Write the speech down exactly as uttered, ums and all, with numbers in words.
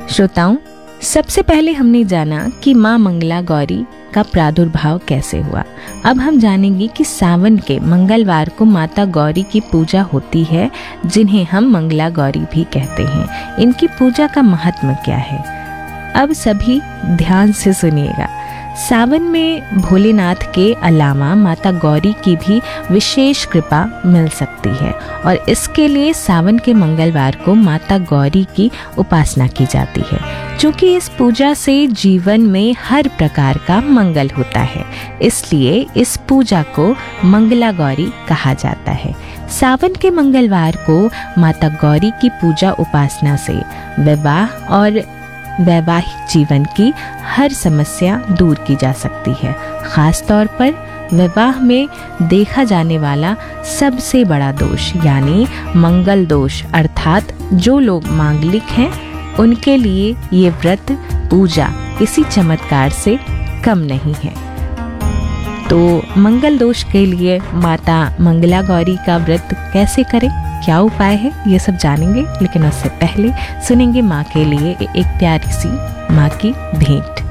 श्रोताओं, सबसे पहले हमने जाना कि माँ मंगला गौरी का प्रादुर्भाव कैसे हुआ। अब हम जानेंगे कि सावन के मंगलवार को माता गौरी की पूजा होती है, जिन्हें हम मंगला गौरी भी कहते हैं। इनकी पूजा का महत्व क्या है, अब सभी ध्यान से सुनिएगा। सावन में भोलेनाथ के अलावा माता गौरी की भी विशेष कृपा मिल सकती है और इसके लिए सावन के मंगलवार को माता गौरी की उपासना की जाती है, क्योंकि इस पूजा से जीवन में हर प्रकार का मंगल होता है। इसलिए इस पूजा को मंगला गौरी कहा जाता है। सावन के मंगलवार को माता गौरी की पूजा उपासना से विवाह और वैवाहिक जीवन की हर समस्या दूर की जा सकती है। खास तौर पर विवाह में देखा जाने वाला सबसे बड़ा दोष यानी मंगल दोष, अर्थात जो लोग मांगलिक हैं उनके लिए ये व्रत पूजा किसी चमत्कार से कम नहीं है। तो मंगल दोष के लिए माता मंगला गौरी का व्रत कैसे करें, क्या उपाय है, ये सब जानेंगे। लेकिन उससे पहले सुनेंगे माँ के लिए एक प्यारी सी माँ की भेंट।